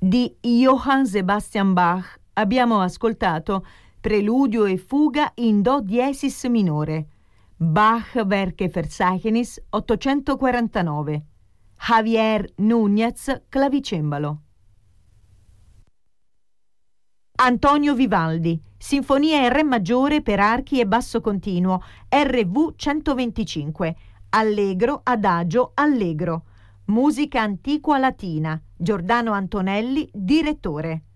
Di Johann Sebastian Bach abbiamo ascoltato Preludio e fuga in Do diesis minore, Bach Werke Verzeichnis 849, Javier Núñez clavicembalo. Antonio Vivaldi, Sinfonia in Re maggiore per archi e basso continuo, RV 125, Allegro, Adagio, Allegro, musica antiqua latina, Giordano Antonelli, direttore.